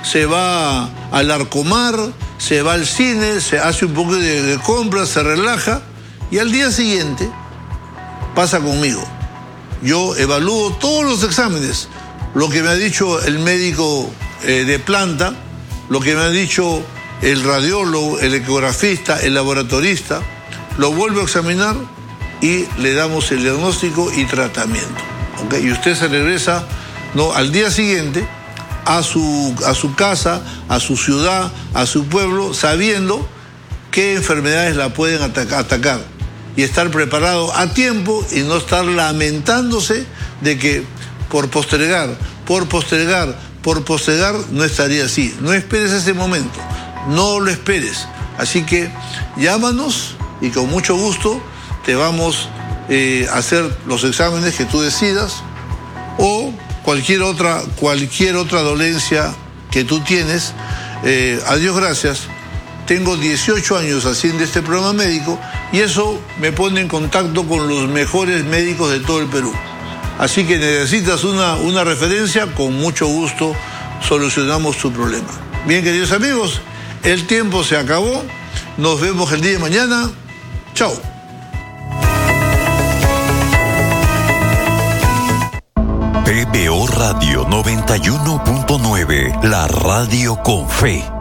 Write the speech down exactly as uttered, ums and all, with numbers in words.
se va al Arcomar, se va al cine, se hace un poco de, de compras, se relaja y al día siguiente pasa conmigo. Yo evalúo todos los exámenes, lo que me ha dicho el médico eh, de planta, lo que me ha dicho el radiólogo, el ecografista, el laboratorista, lo vuelvo a examinar y le damos el diagnóstico y tratamiento. ¿Okay? Y usted se regresa, ¿no?, al día siguiente a su, a su casa, a su ciudad, a su pueblo, sabiendo qué enfermedades la pueden ataca, atacar y estar preparado a tiempo y no estar lamentándose de que por postergar, por postergar, por postergar, no estaría así. No esperes ese momento, no lo esperes. Así que llámanos y con mucho gusto te vamos eh, a hacer los exámenes que tú decidas o cualquier otra, cualquier otra dolencia que tú tienes. Eh, a Dios gracias, tengo dieciocho años haciendo este programa médico y eso me pone en contacto con los mejores médicos de todo el Perú. Así que necesitas una, una referencia, con mucho gusto solucionamos tu problema. Bien, queridos amigos, el tiempo se acabó. Nos vemos el día de mañana. Chao. P B O Radio noventa y uno punto nueve, la radio con fe.